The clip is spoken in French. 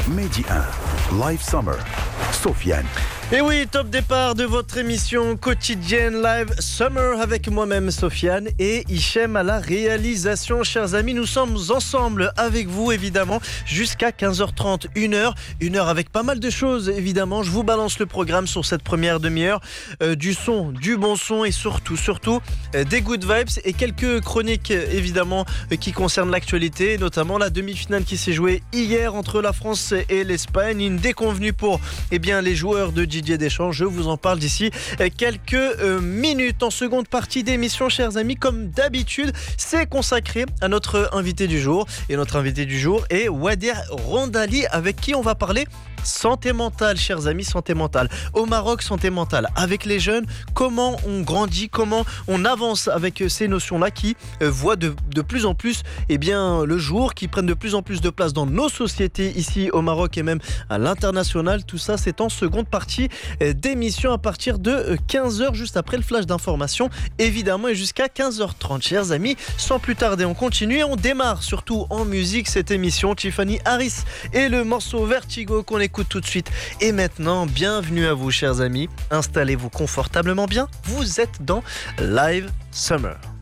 Mehdi 1, Live Summer, Sofiane. Et oui, top départ de votre émission quotidienne Live Summer avec moi-même Sofiane et Hichem à la réalisation. Chers amis, nous sommes ensemble avec vous évidemment jusqu'à 15h30, une heure avec pas mal de choses évidemment. Je vous balance le programme sur cette première demi-heure, du son, du bon son et surtout des good vibes et quelques chroniques évidemment qui concernent l'actualité, notamment la demi-finale qui s'est jouée hier entre la France et l'Espagne. Une déconvenue pour les joueurs de Didier Deschamps, je vous en parle d'ici quelques minutes. En seconde partie d'émission, chers amis, comme d'habitude, c'est consacré à notre invité du jour. Et notre invité du jour est Wader Rondali, avec qui on va parler santé mentale, chers amis, santé mentale. Au Maroc, santé mentale. Avec les jeunes, comment on grandit, comment on avance avec ces notions-là qui voient de plus en plus le jour, qui prennent de plus en plus de place dans nos sociétés ici au Maroc et même à l'international. Tout ça, c'est en seconde partie d'émission à partir de 15h, juste après le flash d'information, évidemment, et jusqu'à 15h30. Chers amis, sans plus tarder, on continue et on démarre surtout en musique cette émission. Tiffany Harris et le morceau Vertigo qu'on écoute tout de suite. Et maintenant, bienvenue à vous, chers amis. Installez-vous confortablement bien. Vous êtes dans Live Summer.